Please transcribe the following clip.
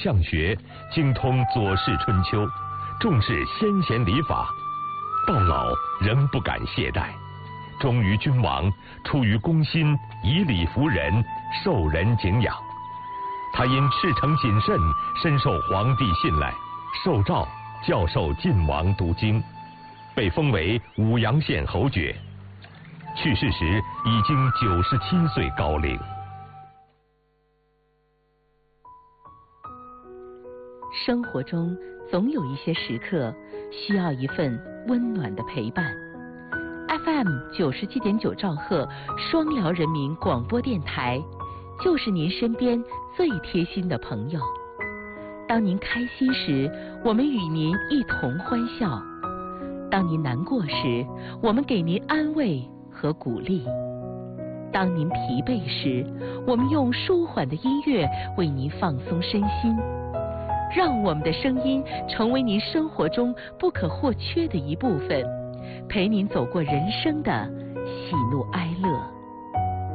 相学，精通左氏春秋，重视先贤礼法，到老仍不敢懈怠，忠于君王，出于公心，以礼服人，受人敬仰。他因赤诚谨慎，深受皇帝信赖，受诏教授晋王读经，被封为武阳县侯爵。去世时已经97岁高龄。 生活中总有一些时刻需要一份温暖的陪伴。FM 97.9兆赫双辽人民广播电台，就是您身边最贴心的朋友。当您开心时，我们与您一同欢笑；当您难过时，我们给您安慰和鼓励；当您疲惫时，我们用舒缓的音乐为您放松身心。让我们的声音成为您生活中不可或缺的一部分，陪您走过人生的喜怒哀乐。